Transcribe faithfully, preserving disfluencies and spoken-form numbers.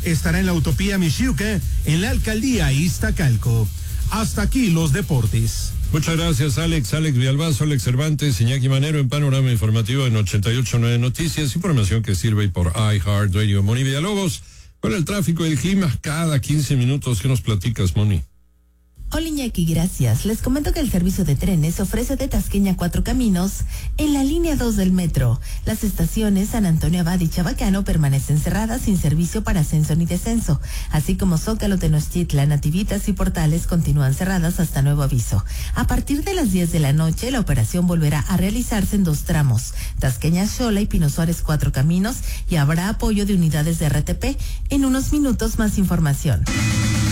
estará en la Utopía Michiuque, en la alcaldía Iztacalco. Hasta aquí los deportes. Muchas gracias, Alex. Alex Villalbazo, Alex Cervantes, Iñaki Manero en Panorama Informativo en ochenta y ocho punto nueve Noticias. Información que sirve por iHeartRadio. Moni Villalobos, con el tráfico y el clima cada quince minutos. ¿Qué nos platicas, Moni? Hola Iñaki, gracias. Les comento que el servicio de trenes ofrece de Tasqueña a Cuatro Caminos en la línea dos del metro. Las estaciones San Antonio Abad y Chabacano permanecen cerradas sin servicio para ascenso ni descenso, así como Zócalo, Tenochtitlan, Nativitas y Portales continúan cerradas hasta nuevo aviso. A partir de las diez de la noche, la operación volverá a realizarse en dos tramos, Tasqueña Xola y Pino Suárez Cuatro Caminos, y habrá apoyo de unidades de R T P. En unos minutos más información.